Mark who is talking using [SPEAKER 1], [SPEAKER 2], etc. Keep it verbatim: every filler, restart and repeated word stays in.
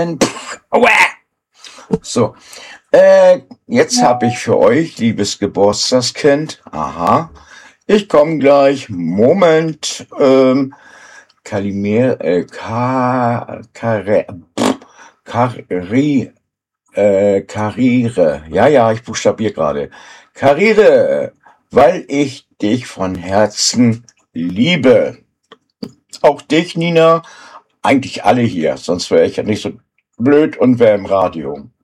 [SPEAKER 1] Aua! So, äh, jetzt habe ich für euch, liebes Geburtstagskind, aha, ich komme gleich, Moment, ähm, Kalimir, äh, Ka, Kare, pff, Kari, äh, Karriere, ja, ja, ich buchstabiere gerade, Karriere, weil ich dich von Herzen liebe. Auch dich, Nina, eigentlich alle hier, sonst wäre ich ja nicht so blöd und wäre im Radio.